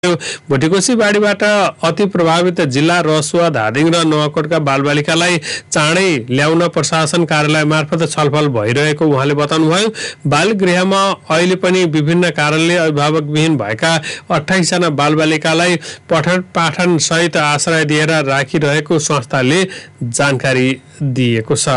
भुटेकोसी बाढीबाट अति प्रभावित जिल्ला रसुवा, धादिङ र नुवाकोटका बालबालिकालाई चाँडै ल्याउन प्रशासन कार्यालय मार्फत छलफल भइरहेको उहाँले बताउनुभयो। बालगृहमा अहिले पनि विभिन्न कारणले अभिभावकविहीन भएका 28 जना बालबालिकालाई पठन पाठन सहित आश्रय दिएर राखिरहेको संस्थाले जानकारी दिएको छ।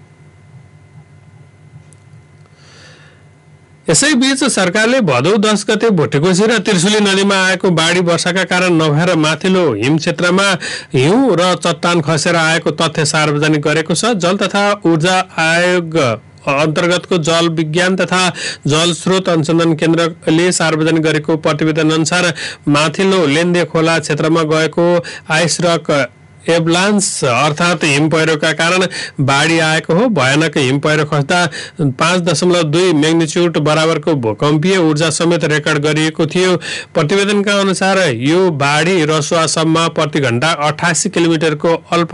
यसैबीच सरकारले भदौ 10 गते भुटेकोसी र त्रिशुली नदीमा आएको बाढी वर्षाका कारण नभएर माथिल्लो हिम क्षेत्रमा हिउँ र चट्टान खसेर आएको तथ्य सार्वजनिक गरेको छ। जल तथा ऊर्जा आयोग अन्तर्गतको जल विज्ञान तथा जल स्रोत अनुसन्धान केन्द्रले सार्वजनिक गरेको प्रतिवेदन अनुसार माथिल्लो लेन्दे खोला क्षेत्रमा गएको आइस रक एभलान्स अर्थात हिम पहिरोका कारण बाढी आएको हो। भयानक हिम पहिरो खस्दा 5.2 म्याग्निच्युड बराबरको भूकम्पीय ऊर्जा समेत रेकर्ड गरिएको थियो। प्रतिवेदनका अनुसार यो बाढी रसुवासम्म प्रति घण्टा 88 किलोमिटरको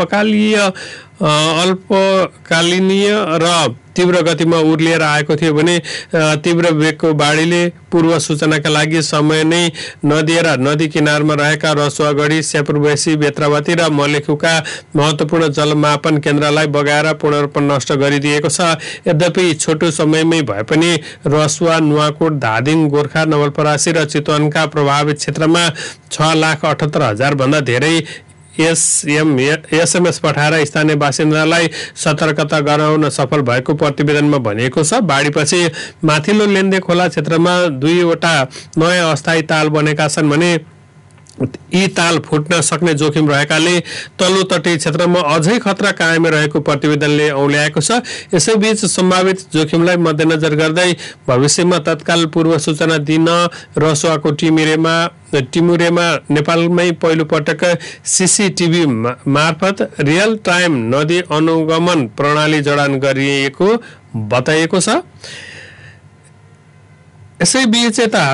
अल्पकालीन र तीव्र गतिमा उर्लिएर आएको थियो भने तीव्र वेगको बाढीले पूर्व सूचनाका लागि समय नै नदिएर नदी किनारमा रहेका रसुवागढी, स्यापुरबेसी, बेत्रावती र मलेखुका महत्त्वपूर्ण जलमापन केन्द्रलाई बगाएर पूर्णरूपमा नष्ट गरिदिएको छ। यद्यपि छोटो समयमै भए पनि रसुवा, नुवाकोट, धादिङ, गोर्खा, नवलपरासी र चितवनका प्रभावित क्षेत्रमा 6,78,000 भन्दा धेरै एसएमएस पठाएर स्थानीय बासिन्दालाई सतर्कता गराउन सफल भएको प्रतिवेदनमा भनिएको छ। बाढीपछि माथिल्लो लेन्दे खोला क्षेत्रमा 2वटा नयाँ अस्थायी ताल बनेका छन् भने यी ताल फुट्न सक्ने जोखिम रहेकाले तल्लो तटीय क्षेत्रमा अझै खतरा कायम रहेको प्रतिवेदनले औल्याएको छ। यसैबीच सम्भावित जोखिमलाई मध्यनजर गर्दै भविष्यमा तत्काल पूर्व सूचना दिन रसुवाको टिमुरेमा नेपालमै पहिलो पटक सीसीटीभी मार्फत रियल टाइम नदी अनुगमन प्रणाली जडान गरिएको बताइएको छ। यसैबीच यता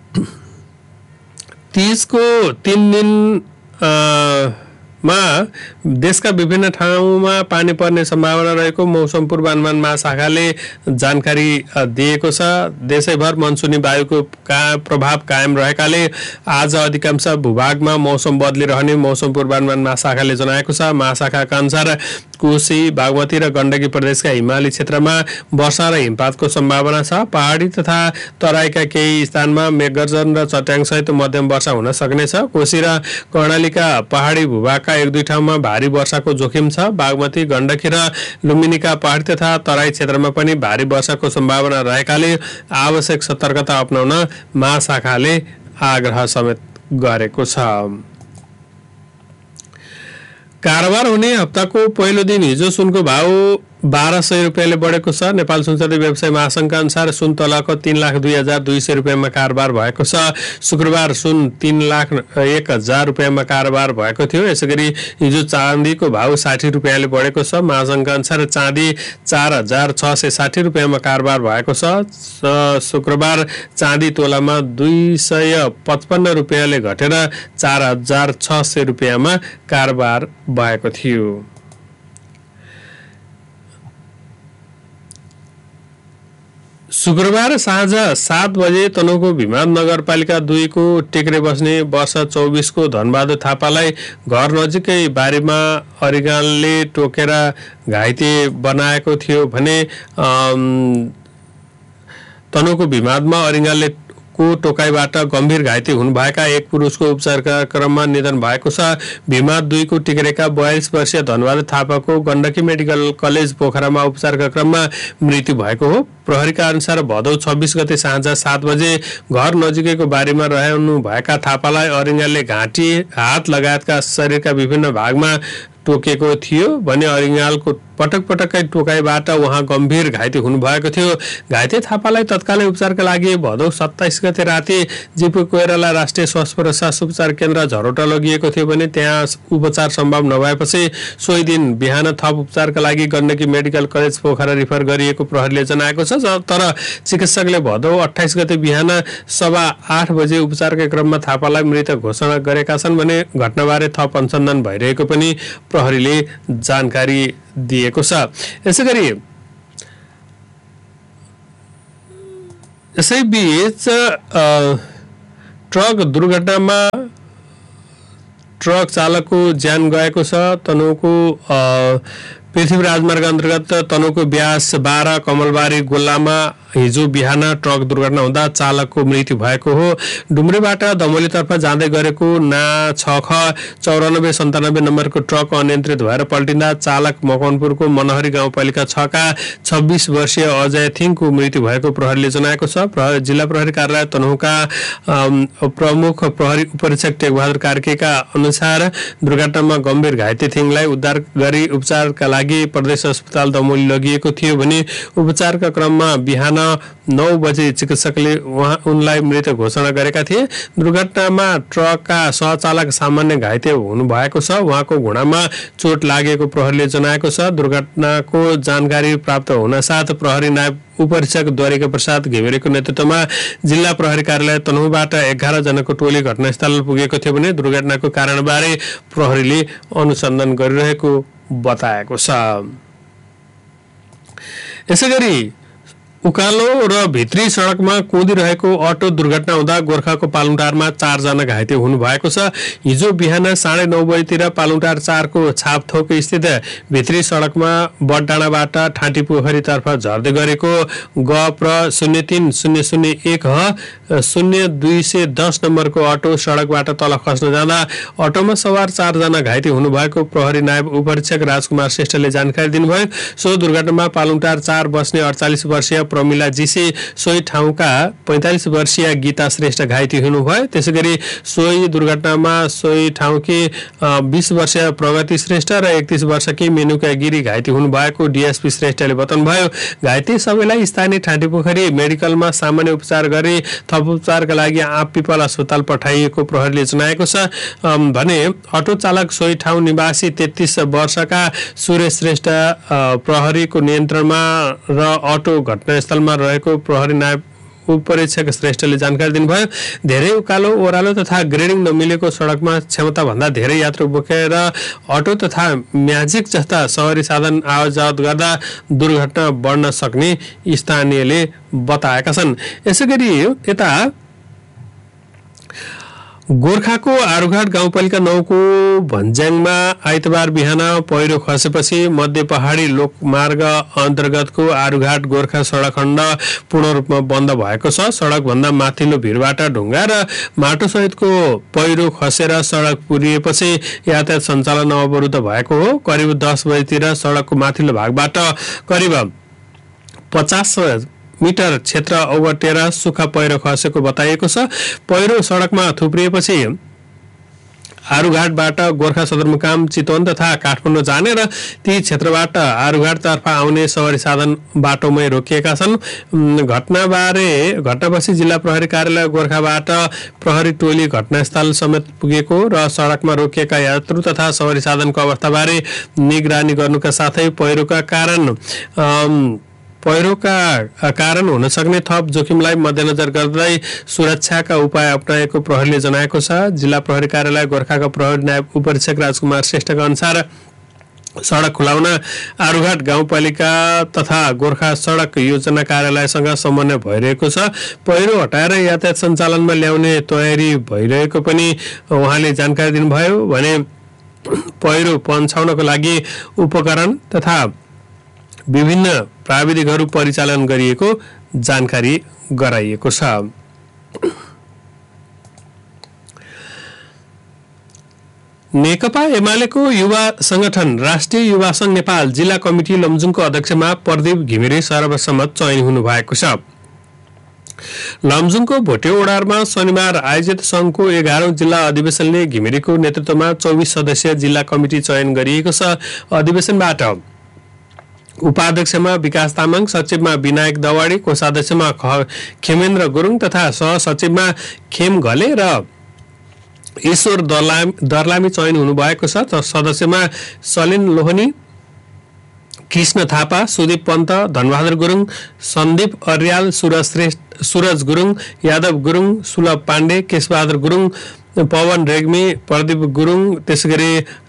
30 को 3 दिन मा देशका विभिन्न ठाउँमा पानी पर्ने सम्भावना रहेको मौसम पूर्वानुमान महाशाखाले जानकारी दिएको छ। देशैभर मनसुनी वायुको प्रभाव कायम रहेकाले आज अधिकांश भूभागमा मौसम बदलिरहने मौसम पूर्वानुमान महाशाखाले जनाएको छ। महाशाखाका अनुसार कोशी, बागमती र गण्डकी प्रदेशका हिमाली क्षेत्रमा वर्षा र हिमपातको सम्भावना छ। पहाडी तथा तराईका केही स्थानमा मेघगर्जन र चट्याङसहित मध्यम वर्षा हुन सक्ने छ। कोशी र कर्णालीका पहाडी भूभागका 1-2 ठाउँमा भारी वर्षाको जोखिम छ। बागमती, गण्डकी र लुम्बिनीका पहाडी तथा तराई क्षेत्रमा पनि भारी वर्षाको सम्भावना रहेकाले आवश्यक सतर्कता अपनाउन महाशाखाले आग्रह समेत गरेको छ। कारोबार हुने हप्ताको पहिलो दिन हिजो सुनको भाउ 1200 रुपियाँले बढेको छ। नेपाल सुनचाँदी व्यवसाय महासंघका अनुसार सुन तलको 3,02,200 रुपियाँमा कारोबार भएको छ। शुक्रबार सुन 3,01,000 रुपियाँमा कारोबार भएको थियो। यसैगरी हिजो चाँदीको भाउ 60 रुपियाँले बढेको छ। महासंघका अनुसार चाँदी 4,660 रुपियाँमा कारोबार भएको छ। शुक्रबार चाँदी तोलामा 255 रुपियाँले घटेर 4,600 रुपियाँमा कारोबार भएको थियो। शुक्रबार साँझ 7 बजे तनहुँको भीमराव नगरपालिका 2 को टेक्रे बस्ने वर्ष 24 को धनबहादुर थापालाई घर नजिकै बारीमा अरिगानले टोकेर घाइते बनाएको थियो भने तनहुँको भीमरावमा अरिगानले को टोकाइबाट गम्भीर घाइते हुनुभएका एक पुरुषको उपचारका क्रममा निधन भएको छ। भीमराव 2 को टिक्रेका 42 वर्षीय धनबहादुर थापाको गण्डकी मेडिकल कलेज पोखरामा उपचारका क्रममा मृत्यु भएको हो। प्रहरीका अनुसार भदौ 26 गते साँझ 7 बजे घर नजिकैको बारीमा रहनु भएका थापालाई अरिङ्गालले घाँटी, हात लगायतका शरीरका विभिन्न भागमा टोकेको थियो भने अरिङ्गालको पटक टोकाइबाट उहाँ गम्भीर घाइते हुनुभएको थियो। घाइते थापालाई तत्कालै उपचारका लागि भदौ 27 गते राति जीपी कोइराला राष्ट्रिय स्वास्थ्य प्रशास उपचार केन्द्र झरोटा लगिएको थियो भने त्यहाँ उपचार सम्भव नभएपछि सोही दिन बिहान थप उपचारका लागि Gandaki medical college Pokhara refer गरिएको प्रहरीले जनाएको छ। तर चिकित्सकले भदौ 28 गते बिहान 8:15 बजे उपचारका क्रममा थापालाई मृत घोषणा गरेका छन् भने घटनाबारे थप अनुसन्धान भइरहेको पनि प्रहरीले जानकारी दिएको छ। यसैगरी यसैबीच ट्रक दुर्घटनामा ट्रक चालकको ज्यान गएको छ। तनहुको पृथ्वी राजमार्ग अन्तर्गत तनहुको ब्यास 12 कमलबारी गोल्लामा हिजो बिहान ट्रक दुर्घटना हुँदा चालकको मृत्यु भएको हो। डुम्रीबाट दमोलीतर्फ जाँदै गरेको ना 6ख9497 नम्बरको ट्रक अनियन्त्रित भएर पल्टिँदा चालक मकवानपुरको मनहरी गाउँपालिका 6 का 26 वर्षीय अजय थिङको मृत्यु भएको प्रहरीले जनाएको छ। जिल्ला प्रहरी कार्यालय तनहुका प्रमुख प्रहरी उपरीक्षक टेकबहादुर कार्कीका अनुसार दुर्घटनामा गम्भीर घाइते थिङलाई उद्धार गरी उपचारका लागि प्रदेश अस्पताल दमोली लगिएको थियो भने उपचारका क्रममा बिहान 9 बजे चिकित्सकले उनलाई मृत घोषणा गरेका थिए। दुर्घटनामा ट्रकका सहचालक सामान्य घाइते हुनु भएको छ। उहाँको घुँडामा चोट लागेको प्रहरीले जनाएको छ। दुर्घटनाको जानकारी प्राप्त हुनसाथ प्रहरी नायब उपरीक्षक द्वारिका प्रसाद घिमिरेको नेतृत्वमा जिल्ला प्रहरी कार्यालय तनहुबाट 11 जनाको टोली घटनास्थल पुगेको थियो भने दुर्घटनाको कारणबारे प्रहरीले अनुसन्धान गरिरहेको बताएको छ। यसैगरी उकालो र भित्री सडकमा कुदिरहेको अटो दुर्घटना हुँदा गोर्खाको पालुङटारमा 4 जना घाइते हुनु भएको छ। हिजो बिहान 9:30 बजेतिर पालुङटार 4 को छापथोक स्थित भित्री सडकमा बडडाँडाबाट ठाँटी पोखरीतर्फ झर्दै गरेको गप्र 03001 0210 नम्बरको अटो सडकबाट तल खस्न जाँदा अटोमा सवार 4 जना घाइते हुनु भएको प्रहरी नायब उपरीक्षक राजकुमार श्रेष्ठले जानकारी दिनुभयो। सो दुर्घटनामा पालुङटार 4 बस्ने 48 वर्षीय प्रमिला जीसी, सोही ठाउँका 45 वर्षीय गीता श्रेष्ठ घाइते हुनुभयो। त्यसैगरी सोही दुर्घटनामा सोही ठाउँकी 20 वर्षीय प्रगति श्रेष्ठ र 31 वर्षकी मेनुका गिरी घाइते हुनुभएको डीएसपी श्रेष्ठले बताउनुभयो। घाइते सबैलाई स्थानीय ठाँटीपोखरी मेडिकलमा सामान्य उपचार गरी थप उपचारका लागि आँप पिपल अस्पताल पठाइएको प्रहरीले जनाएको छ भने अटो चालक सोही ठाउँ निवासी 33 वर्षका सुरेश श्रेष्ठ प्रहरीको नियन्त्रणमा र अटो घटनास्थलमा रहेको प्रहरी नायब उपरीक्षक श्रेष्ठले जानकारी दिनुभयो। धेरै उकालो ओह्रालो तथा ग्रेडिङ नमिलेको सडकमा क्षमता भन्दा धेरै यात्रु बोकेर अटो तथा म्याजिक जस्ता सवारी साधन आवाजावत गर्दा दुर्घटना बढ्न सक्ने स्थानीयले बताएका छन्। यसैगरी यता गोर्खाको आरुघाट गाउँपालिका 9 को भन्ज्याङमा आइतबार बिहान पहिरो खसेपछि मध्य पहाडी लोकमार्ग अन्तर्गतको आरुघाट गोर्खा सडक खण्ड पूर्ण रूपमा बन्द भएको छ। सडक भन्दा माथिल्लो भिरबाट ढुङ्गा र माटो सहितको पहिरो खसेर सडक पुरिएपछि यातायात सञ्चालन अवरुद्ध भएको हो। करिब 10 बजेतिर सडकको माथिल्लो भागबाट करिब 50 मिटर क्षेत्र ओगटेर सुक्खा पहिरो खसेको बताइएको छ। पहिरो सडकमा थुप्रिएपछि आरुघाटबाट गोर्खा सदरमुकाम चितवन तथा काठमाडौँ जाने र ती क्षेत्रबाट आरुघाटतर्फ आउने सवारी साधन बाटोमै रोकिएका छन्। घटनापछि जिल्ला प्रहरी कार्यालय गोर्खाबाट प्रहरी टोली घटनास्थल समेत पुगेको र सडकमा रोकिएका यात्रु तथा सवारी साधनको अवस्थाबारे निगरानी गर्नुका साथै पहिरोका कारण हुन सक्ने थप जोखिमलाई मध्यनजर गर्दै सुरक्षाका उपाय अपनाएको प्रहरीले जनाएको छ। जिल्ला प्रहरी कार्यालय गोर्खाका प्रहरी नायब उपरीक्षक राजकुमार श्रेष्ठका अनुसार सडक खुलाउन आरुघाट गाउँपालिका तथा गोर्खा सडक योजना कार्यालयसँग समन्वय भइरहेको छ। पहिरो हटाएर यातायात सञ्चालनमा ल्याउने तयारी भइरहेको पनि उहाँले जानकारी दिनुभयो भने पहिरो पन्छाउनको लागि उपकरण तथा विभिन्न प्राविधिकहरू परिचालन गरिएको जानकारी गराइएको छ। नेकपा एमालेको युवा संगठन राष्ट्रिय युवा संघ नेपाल जिल्ला कमिटी लमजुङको अध्यक्षमा प्रदीप घिमिरे सर्वसम्मत चयन हुनु भएको छ। लमजुङको भोटेओडारमा शनिबार आयोजित संघको 11औं जिल्ला अधिवेशनले घिमिरेको नेतृत्वमा 24 सदस्यीय जिल्ला कमिटी चयन गरिएको छ। अधिवेशनबाट उपाध्यक्षमा विकास तामाङ, सचिवमा विनायक दवाडी, कोषाध्यक्षमा खेमेन्द्र गुरुङ तथा सहसचिवमा खेम घले र ईश्वर दर्लामी चयन हुनुभएको छ। सदस्यमा सलिन लोहनी, कृष्ण थापा, सुदीप पन्त, धनबहादुर गुरुङ, सन्दीप अर्याल, सूरज गुरुङ, यादव गुरुङ, सुलभ पाण्डे, केशबहादुर गुरुङ, पवन रेग्मी, प्रदीप गुरुङ, त्यसैगरी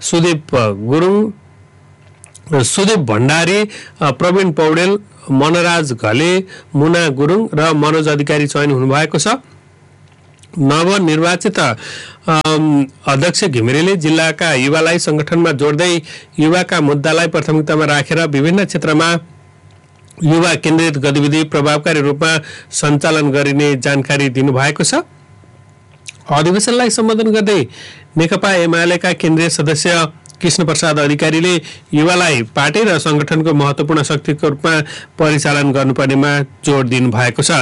सुदीप भण्डारी, प्रवीण पौडेल, मनराज घले, मुना गुरुङ र मनोज अधिकारी चयन हुनुभएको छ। नवनिर्वाचित अध्यक्ष घिमिरेले जिल्लाका युवालाई संगठनमा जोड्दै युवाका मुद्दालाई प्राथमिकतामा राखेर विभिन्न क्षेत्रमा युवा केन्द्रित गतिविधि प्रभावकारी रूपमा सञ्चालन गरिने जानकारी दिनुभएको छ। अधिवेशनलाई सम्बोधन गर्दै नेकपा एमालेका केन्द्रीय सदस्य कृष्ण प्रसाद अधिकारीले युवालाई पार्टी र संगठनको महत्त्वपूर्ण शक्तिको रूपमा परिचालन गर्नुपर्नेमा जोड दिनु भएको छ।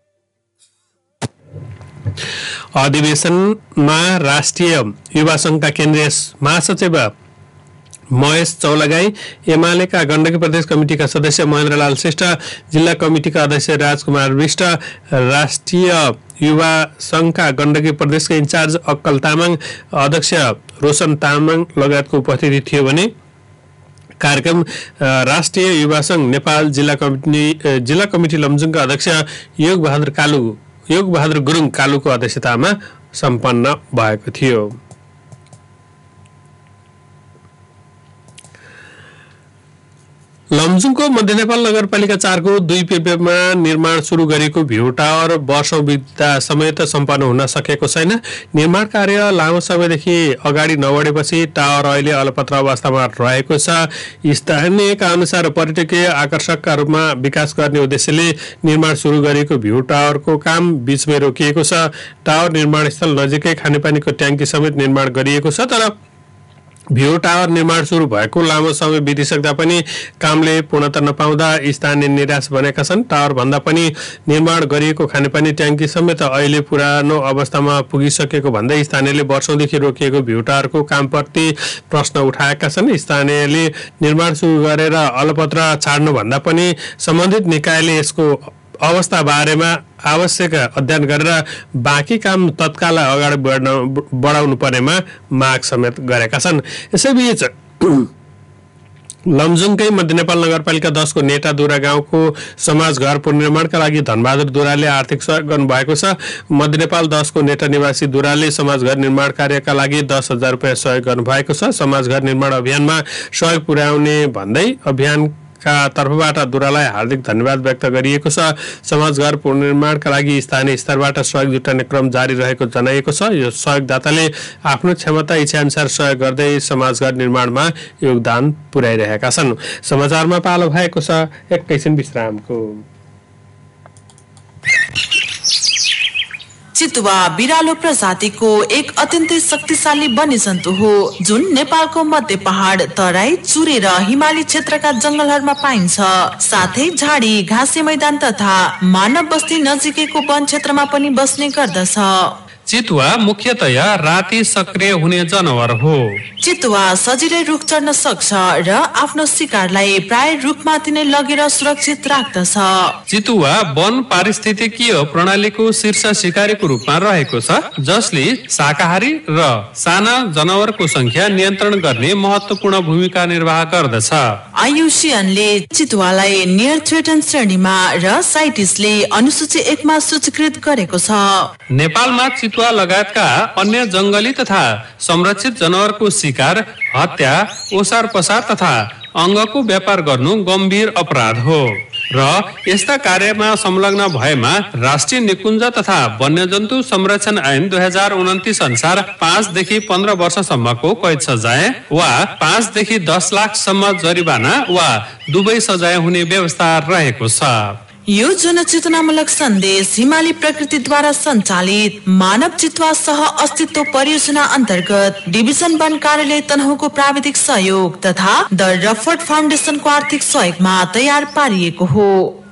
अधिवेशनमा राष्ट्रिय युवा संघका केन्द्रीय महासचिव महेश चौलागाई, एमालेका गण्डकी प्रदेश कमिटिका सदस्य महेन्द्रलाल श्रेष्ठ, जिल्ला कमिटिका अध्यक्ष राजकुमार विष्ट, राष्ट्रिय युवा संघका गण्डकी प्रदेशका इन्चार्ज अक्कल तामाङ, अध्यक्ष रोशन तामाङ लगायतको उपस्थिति थियो भने कार्यक्रम राष्ट्रिय युवा संघ नेपाल जिल्ला कमिटी लमजुङका अध्यक्ष योग बहादुर गुरुङ कालुको अध्यक्षतामा सम्पन्न भएको थियो। लमजुङको मध्य नेपाल नगरपालिका 4 को 2 पेपेमा निर्माण सुरु गरेको भ्यू टावर वर्षौं बित्दा समेत सम्पन्न हुन सकेको छैन। निर्माण कार्य लामो समयदेखि अगाडि नबढेपछि टावर अहिले अलपत्र अवस्थामा रहेको छ। स्थानीयका अनुसार पर्यटकीय आकर्षकका रूपमा विकास गर्ने उद्देश्यले निर्माण सुरु गरेको भ्यू टावरको काम बीचमै रोकिएको छ। टावर निर्माण स्थल नजिकै खानेपानीको ट्याङ्की समेत निर्माण गरिएको छ, तर भ्यू टावर निर्माण सुरु भएको लामो समय बितिसक्दा पनि कामले पूर्णता नपाउँदा स्थानीय निराश बनेका छन्। टावर भन्दा पनि निर्माण गरिएको खानेपानी ट्याङ्की समेत अहिले पुरानो अवस्थामा पुगिसकेको भन्दै स्थानीयले वर्षौंदेखि रोकिएको भ्यू टावरको कामप्रति प्रश्न उठाएका छन्। स्थानीयले निर्माण सुरु गरेर अलपत्र छाड्नु भन्दा पनि सम्बन्धित निकायले यसको अवस्था बारेमा आवश्यक अध्ययन गरेर बाँकी काम तत्काल अगाडि बढाउनु पर्नेमा माग समेत गरेका छन्। यसैबीच लमजुङकै मध्य नेपाल नगरपालिका 10 को नेटादुरा गाउँको समाज घर पुनर्निर्माणका लागि धनबहादुर दुराले आर्थिक सहयोग गर्नुभएको छ। मध्य नेपाल 10 को नेटा निवासी दुराले समाज घर निर्माण कार्यका लागि 10,000 रुपैयाँ सहयोग गर्नुभएको छ। समाज घर निर्माण अभियानमा सहयोग पुर्याउने भन्दै अभियान का तर्फबाट दुरालाई हार्दिक धन्यवाद व्यक्त गरिएको छ। समाज घर पुनर्निर्माणका लागि स्थानीय स्तरबाट सहयोग जुटाउने क्रम जारी रहेको जनाइएको छ। यो सहयोगदाताले आफ्नो क्षमता इच्छा अनुसार सहयोग गर्दै समाज घर निर्माणमा योगदान पुर्याइरहेका छन्। समाचारमा पालो भएको छ एकैछिन विश्रामको। चितुवा बिरालो प्रजातिको एक अत्यन्तै शक्तिशाली वन्यजन्तु हो जुन नेपालको मध्य पहाड, तराई, चुरे र हिमाली क्षेत्रका जंगलहरूमा पाइन्छ। साथै झाडी, घाँसे मैदान तथा मानव बस्ती नजिकैको वन क्षेत्रमा पनि बस्ने गर्दछ। चितुवा मुख्यतया राति सक्रिय हुने जनावर हो। चितुवा सजिलै रुख चढ्न सक्छ र आफ्नो शिकारलाई प्राय रुखमाथि नै लगेर सुरक्षित राख्दछ। चितुवा वन पारिस्थितिकीय प्रणालीको शीर्ष शिकारीको रूपमा रहेको छ, जसले शाकाहारी र साना जनावरको संख्या नियन्त्रण गर्ने महत्त्वपूर्ण भूमिका निर्वाह गर्दछ। आयुसियनले चितुवालाई नियर थ्रेटन श्रेणीमा र साइटिसले अनुसूची 1 मा सूचीकृत गरेको छ। नेपालमा चितुवा लगायतका अन्य जंगली तथा संरक्षित जनावरको शिकार, हत्या, ओसार पसार तथा अंगको व्यापार गर्नु गम्भीर अपराध हो र यस्ता कार्यमा संलग्न भएमा राष्ट्रिय निकुञ्ज तथा वन्यजन्तु संरक्षण ऐन 2029 अनुसार 5 देखि 15 वर्षसम्मको कैद सजाय वा 5 देखि 10 लाखसम्म जरिवाना वा दुवै सजाय हुने व्यवस्था रहेको छ। यो जनचेतनामूलक सन्देश हिमाली प्रकृतिद्वारा सञ्चालित मानव चितुवा सह अस्तित्व परियोजना अन्तर्गत डिभिजन वन कार्यालय तनहुँको प्राविधिक सहयोग तथा द रफर्ड फाउन्डेसनको आर्थिक सहयोगमा तयार पारिएको हो।